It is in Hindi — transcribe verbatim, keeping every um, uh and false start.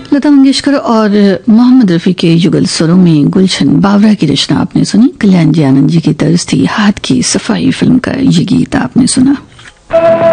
लता मंगेशकर और मोहम्मद रफी के युगल स्वरों में गुलशन बावरा की रचना आपने सुनी। कल्याण जी आनंद जी की तर्ज थी हाथ की सफाई फिल्म का ये गीत आपने सुना।